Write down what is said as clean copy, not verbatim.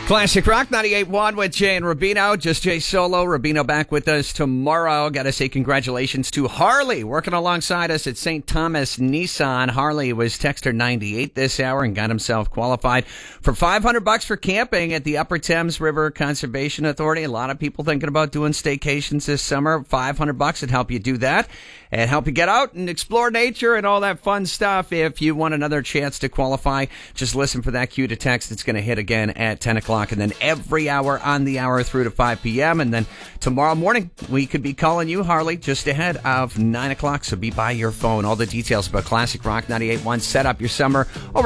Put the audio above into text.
Classic Rock 98.1 with Jay and Rubino. Just Jay solo. Rubino back with us tomorrow. Got to say congratulations to Harley working alongside us at St. Thomas Nissan. Harley was Texter 98 this hour and got himself qualified for $500 for camping at the Upper Thames River Conservation Authority. A lot of people thinking about doing staycations this summer. $500 would help you do that and help you get out and explore nature and all that fun stuff. If you want another chance to qualify, just listen for that cue to text. It's going to hit again at 10 o'clock. And then every hour on the hour through to 5 p.m. And then tomorrow morning, we could be calling you, Harley, just ahead of 9 o'clock. So be by your phone. All the details about Classic Rock 98.1. Set up your summer over